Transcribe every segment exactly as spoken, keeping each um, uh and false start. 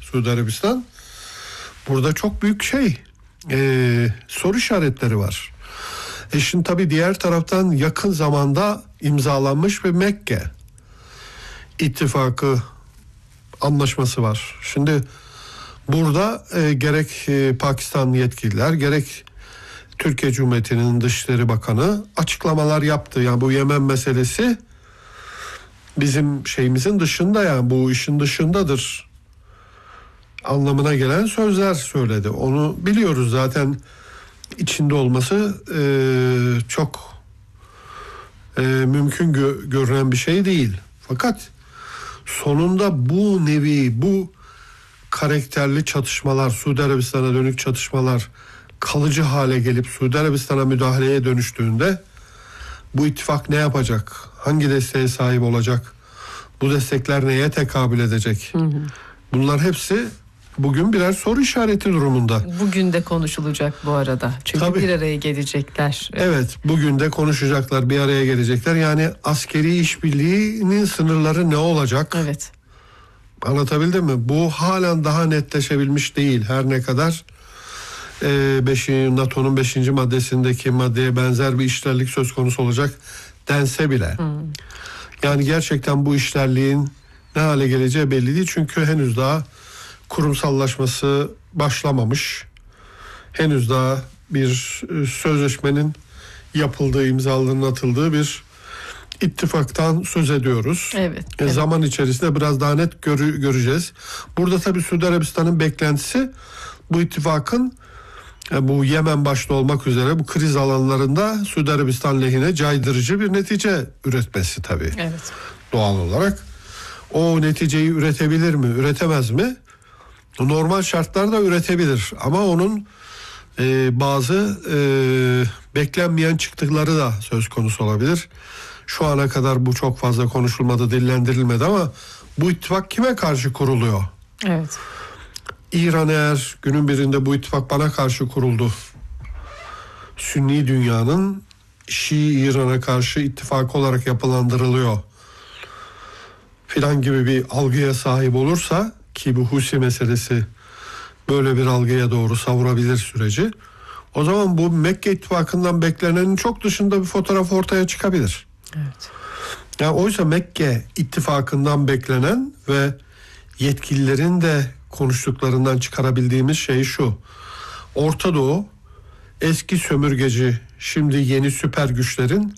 Suudi Arabistan. Burada çok büyük şey e, soru işaretleri var. E şimdi tabii diğer taraftan yakın zamanda imzalanmış bir Mekke ittifakı anlaşması var. Şimdi burada e, gerek e, Pakistan yetkililer gerek Türkiye Cumhuriyeti'nin Dışişleri Bakanı açıklamalar yaptı. Yani bu Yemen meselesi bizim şeyimizin dışında, yani bu işin dışındadır anlamına gelen sözler söyledi. Onu biliyoruz zaten, içinde olması e, çok e, mümkün gö- görünen bir şey değil. Fakat sonunda bu nevi, bu karakterli çatışmalar, Suudi Arabistan'a dönük çatışmalar kalıcı hale gelip Suudi Arabistan'a müdahaleye dönüştüğünde bu ittifak ne yapacak? Hangi desteğe sahip olacak? Bu destekler neye tekabül edecek? Hı hı. Bunlar hepsi bugün birer soru işareti durumunda. Bugün de konuşulacak bu arada. Çünkü Tabii. bir araya gelecekler. Evet, bugün de konuşacaklar, bir araya gelecekler. Yani askeri işbirliğinin sınırları ne olacak? Evet. Anlatabildim mi? Bu halen daha netleşebilmiş değil. Her ne kadar e, beşi, NATO'nun beşinci maddesindeki maddeye benzer bir işlerlik söz konusu olacak dense bile. Hmm. Yani gerçekten bu işlerliğin ne hale geleceği belli değil. Çünkü henüz daha kurumsallaşması başlamamış. Henüz daha bir sözleşmenin yapıldığı, imzalarının atıldığı bir ittifaktan söz ediyoruz. Evet, e, evet. Zaman içerisinde biraz daha net görü, göreceğiz. Burada tabii Suudi Arabistan'ın beklentisi bu ittifakın e, bu Yemen başta olmak üzere bu kriz alanlarında Suudi Arabistan lehine caydırıcı bir netice üretmesi tabii. Evet. Doğal olarak. O neticeyi üretebilir mi, üretemez mi? Normal şartlarda üretebilir ama onun e, bazı e, beklenmeyen çıktıkları da söz konusu olabilir. Şu ana kadar bu çok fazla konuşulmadı, dillendirilmedi ama bu ittifak kime karşı kuruluyor? Evet. İran eğer günün birinde bu ittifak bana karşı kuruldu, Sünni dünyanın Şii İran'a karşı ittifak olarak yapılandırılıyor filan gibi bir algıya sahip olursa, ki bu Husi meselesi böyle bir algıya doğru savurabilir süreci, o zaman bu Mekke ittifakından beklenenin çok dışında bir fotoğraf ortaya çıkabilir. Evet. Yani oysa Mekke ittifakından beklenen ve yetkililerin de konuştuklarından çıkarabildiğimiz şey şu: Orta Doğu eski sömürgeci, şimdi yeni süper güçlerin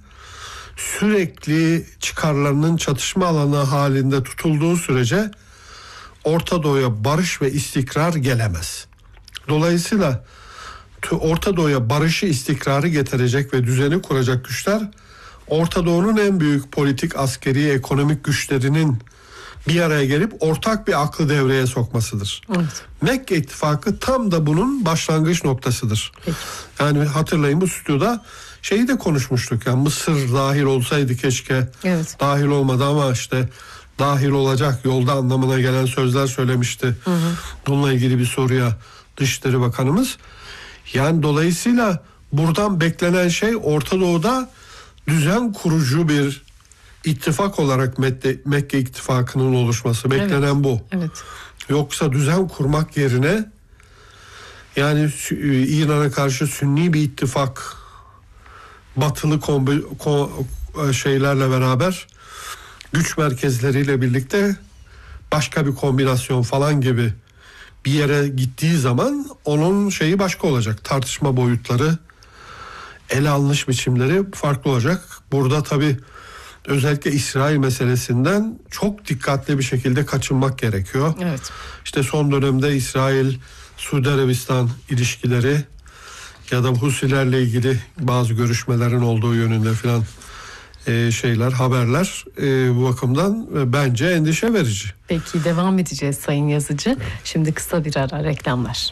sürekli çıkarlarının çatışma alanı halinde tutulduğu sürece Orta Doğu'ya barış ve istikrar gelemez. Dolayısıyla Orta Doğu'ya barışı, istikrarı getirecek ve düzeni kuracak güçler Orta Doğu'nun en büyük politik, askeri, ekonomik güçlerinin bir araya gelip ortak bir aklı devreye sokmasıdır. Evet. Mekke ittifakı tam da bunun başlangıç noktasıdır. Peki. Yani hatırlayın, bu stüdyoda şeyi de konuşmuştuk. Yani Mısır dahil olsaydı keşke, evet. dahil olmadı ama işte dahil olacak yolda anlamına gelen sözler söylemişti. Hı hı. Bununla ilgili bir soruya Dışişleri Bakanımız. Yani dolayısıyla buradan beklenen şey Orta Doğu'da düzen kurucu bir ittifak olarak Mekke, Mekke ittifakının oluşması. Beklenen evet. bu. Evet. Yoksa düzen kurmak yerine yani İran'a karşı Sünni bir ittifak, batılı kombi, ko, şeylerle beraber, güç merkezleriyle birlikte başka bir kombinasyon falan gibi bir yere gittiği zaman onun şeyi başka olacak. Tartışma boyutları, ele alınış biçimleri farklı olacak. Burada tabii özellikle İsrail meselesinden çok dikkatli bir şekilde kaçınmak gerekiyor. Evet. İşte son dönemde İsrail Suudi Arabistan ilişkileri ya da Husilerle ilgili bazı görüşmelerin olduğu yönünde filan e, şeyler, haberler e, bu bakımdan e, bence endişe verici. Peki, devam edeceğiz Sayın Yazıcı. Evet. Şimdi kısa bir ara, reklamlar.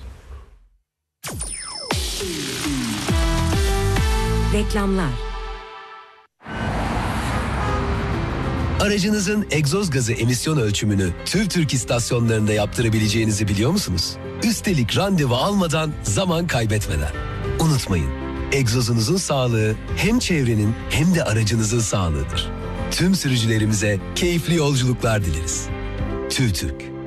Reklamlar. Aracınızın egzoz gazı emisyon ölçümünü TÜVTÜRK istasyonlarında yaptırabileceğinizi biliyor musunuz? Üstelik randevu almadan, zaman kaybetmeden. Unutmayın, egzozunuzun sağlığı hem çevrenin hem de aracınızın sağlığıdır. Tüm sürücülerimize keyifli yolculuklar dileriz. TÜVTÜRK.